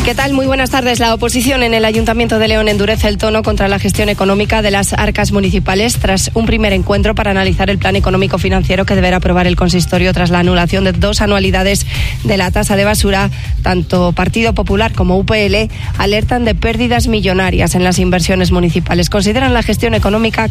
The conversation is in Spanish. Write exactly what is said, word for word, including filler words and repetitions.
¿Qué tal? Muy buenas tardes. La oposición en el Ayuntamiento de León endurece el tono contra la gestión económica de las arcas municipales tras un primer encuentro para analizar el plan económico financiero que deberá aprobar el consistorio tras la anulación de dos anualidades de la tasa de basura. Tanto Partido Popular como U P L alertan de pérdidas millonarias en las inversiones municipales. Consideran la gestión económica